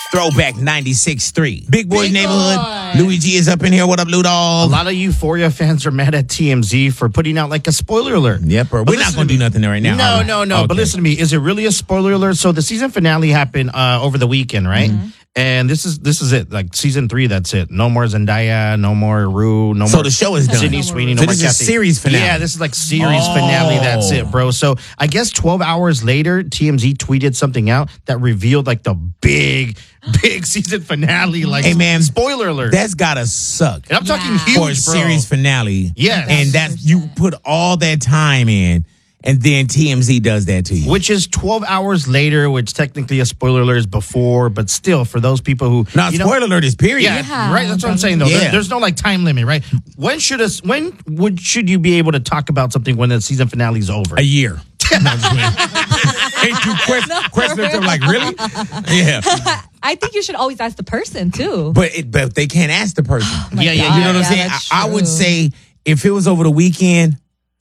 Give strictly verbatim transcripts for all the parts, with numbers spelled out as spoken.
Throwback ninety-six three. Big Boy's Big Neighborhood. Boy. Louis G is up in here. What up, Lou A Dog? lot of Euphoria fans are mad at T M Z for putting out like a spoiler alert. Yep, bro. But We're not listen going to to do me. nothing right now. No, are we? no, no. Okay. But listen to me. Is it really a spoiler alert? So the season finale happened uh, over the weekend, right? Mm-hmm. And this is this is it. Like season three, that's it. No more Zendaya, no more Rue, no So more. the show is done. Sydney Sweeney, no So more this is Kathy. series finale. Yeah, this is like series Oh. finale. That's it, bro. So I guess twelve hours later, T M Z tweeted something out that revealed like the big, big season finale. Like, Hey, man, spoiler alert. That's gotta suck. and I'm talking Yeah. huge, For a bro. series finale. Yes. And that's, you put all that time in, and then T M Z does that to you. Which is twelve hours later, which technically a spoiler alert is before, but still, for those people who. Now, you know- spoiler alert is period. Yeah, Yeah. right. That's what I'm saying, though. Yeah. There- there's no like time limit, right? When should us? When would should you be able to talk about something when the season finale is over? A year. No, I'm just kidding. Ain't you quest- questioning them like, really? Yeah. I think you should always ask the person too. But it, but they can't ask the person. yeah, yeah, You yeah. know what I'm Yeah, saying? that's I, I would true. say if it was over the weekend,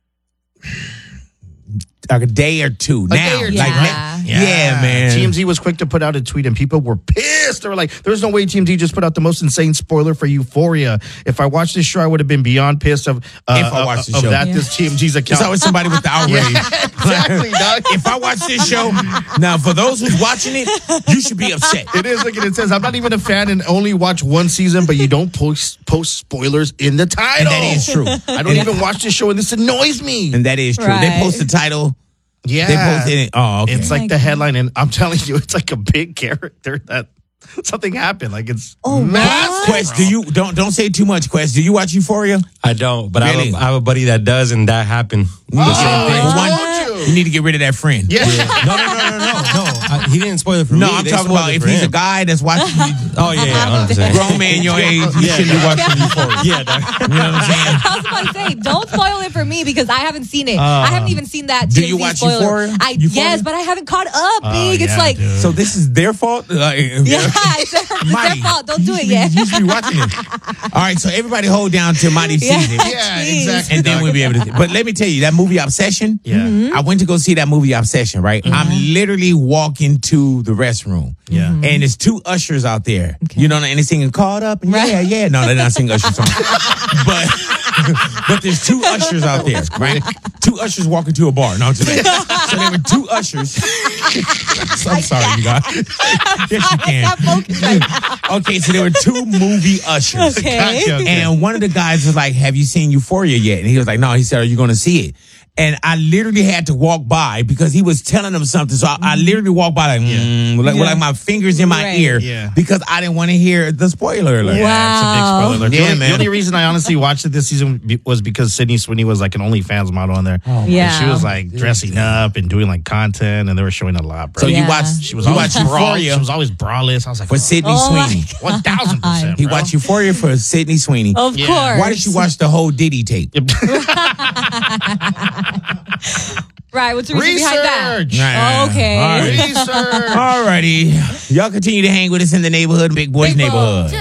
like a day or two. A now, day or two, like, right? yeah, man. T M Z was quick to put out a tweet, and people were pissed. They were like, "There's no way T M Z just put out the most insane spoiler for Euphoria. If I watched this show, I would have been beyond pissed of uh, If I of- watched the of show. that. Yeah. This T M Z's account. There's always somebody with the outrage. exactly, dog. If I watch this show, now for those who's watching it, you should be upset. It is like it says. I'm not even a fan and only watch one season, but you don't post post spoilers in the title. And that is true. I don't even watch the show, and this annoys me. And that is true. They Right. post the title. Yeah, They posted it. Oh, okay. It's like the headline, and I'm telling you, it's like a big character that something happened. Like it's Oh, massive. Quest, do you don't don't say too much, Quest. Do you watch Euphoria? I don't, but I, Really? have a, I have a buddy that does, and that happened. The Oh, same thing. I One- told you. You need to get rid of that friend. Yeah. No, no, no, no, no, no. I, he didn't spoil it for No, me. I'm They talking spoiled about it if for he's a him. guy that's watching you, Oh yeah, yeah, I understand. grown man your age, you Yeah, shouldn't be watching Euphoria. Yeah, dog. You know what I'm saying? I was about to say, don't spoil it for me because I haven't seen it. I haven't even seen that. Do T M Z you watch spoiler. Euphoria? I Euphoria? yes, but I haven't caught up. Big, it's yeah, like dude. So this is their fault? Like, yeah, it's their, it's Mighty. their fault. Don't do You it should be- yet. You should be watching it. All right, so everybody hold down to Mighty Yeah. season. Yeah, Jeez. exactly. And then dog. we'll be able to. But let me tell you, that movie Obsession. Yeah. Mm-hmm. I went to go see that movie Obsession. Right, I'm literally walking to the restroom. Yeah. and there's two ushers out there. You know, and they're singing "Caught Up." And Right. yeah, yeah. No, they're not singing Usher songs. but but there's two ushers out there, right? Two ushers walking to a bar. No, I'm just kidding. So there were two ushers. I'm sorry, you guys. Yes, you I can. got focused right now. Okay, so there were two movie ushers. Okay. Gotcha, okay. And one of the guys was like, "Have you seen Euphoria yet?" And he was like, "No." He said, "Are you going to see it?" And I literally had to walk by because he was telling them something. So I, I literally walked by like, mm, like, with Yeah. like my fingers in my Right. ear Yeah. because I didn't want to hear the spoiler alert. Yeah, it's a big Wow. spoiler alert. The, Yeah, only, man. the only reason I honestly watched it this season be- was because Sydney Sweeney was like an OnlyFans model on there. Oh, Yeah. And she was like dressing up and doing like content, and they were showing a lot, bro. So you Yeah. watched, she was you always watched bra- Euphoria She was always braless. I was like, for Sydney Oh, my Sweeney. God. one thousand percent. He watched Euphoria for Sydney Sweeney. Of Yeah. course. Why did you watch the whole Diddy tape? Right. What's the reason behind that? Research. Right. Oh, okay. All right. Research. All righty. Y'all continue to hang with us in the neighborhood, Big Boys Big Boy. Neighborhood.